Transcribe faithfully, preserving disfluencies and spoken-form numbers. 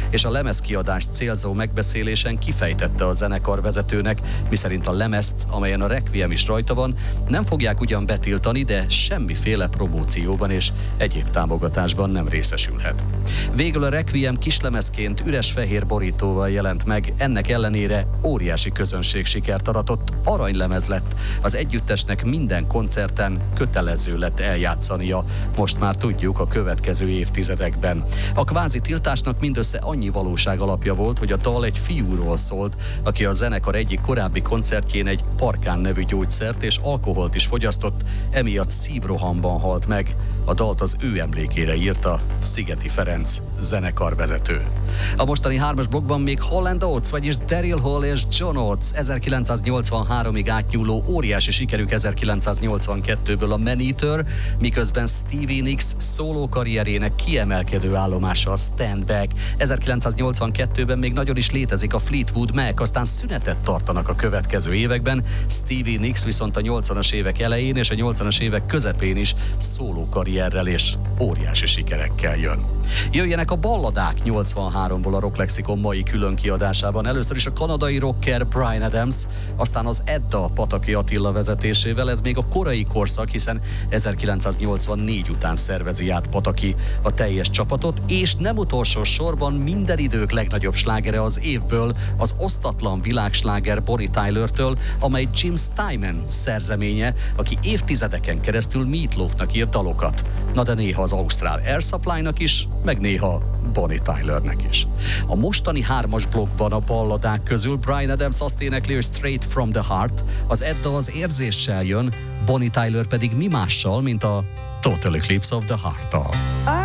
és a lemezkiadást célzó megbeszélésen kifejtette a zenekar vezetőnek, miszerint a lemezt, amelyen a Requiem is rajta van, nem fogják ugyan betiltani, de semmiféle promócióban és egyéb támogatásban nem részesülhet. Végül a Requiem kislemezként üres fehér borítóval jelent meg, ennek ellenére óriási közönség sikert aratott, aranylemez lett, az együttesnek minden koncerten kötelező lett eljátszania, most már tudjuk a következő évtizedekben. A kvázi tiltásnak mindössze annyi valóság alapja volt, hogy a dal egy fiúról szólt, aki a zenekar egyik korábbi koncertjén egy Parkán nevű gyógyszert és alkoholt is fogyasztott, emiatt szívrohamban halt meg. A dalt az ő emlékére írta Szigeti Ferenc zenekarvezető. A mostani hármas blokkban még Hall and Oates, vagyis Daryl Hall és John Oates ezerkilencszáznyolcvanháromig átnyúló óriási sikerük ezerkilencszáznyolcvankettőből a Man-Eater, miközben Stevie Nicks szóló karrierének kiemelkedő állomása a Stand Back. ezerkilencszáznyolcvankettőben még nagyon is létezik a Fleetwood Mac, aztán szünetet tartanak a következő években, Stevie Nicks viszont a nyolcvanas évek elején és a nyolcvanas évek közepén is szóló karrierrel és óriási sikerekkel jön. Jöjjenek a balladák nyolcvanháromból a Rock Lexikon mai külön kiadásában. Először is a kanadai rocker Bryan Adams, aztán az Edda Pataki Attila vezetésével, ez még a korai korszak, hiszen ezerkilencszáznyolcvannégy után szervezi át Pataki a teljes csapatot, és nem utolsó sorban minden idők legnagyobb slágere az évből, az osztatlan világsláger Bonnie Tylertől, amely Jim Steinman szerzeménye, aki évtizedeken keresztül Meat Loafnak írt dalokat. Na de néha az ausztrál Air Supply-nak is, meg néha Bonnie Tylernek is. A mostani hármas blokkban a balladák közül Bryan Adams azt énekli, hogy Straight from the Heart, az Edda az érzéssel jön, Bonnie Tyler pedig mi mással, mint a Total Eclipse of the Heart-tal.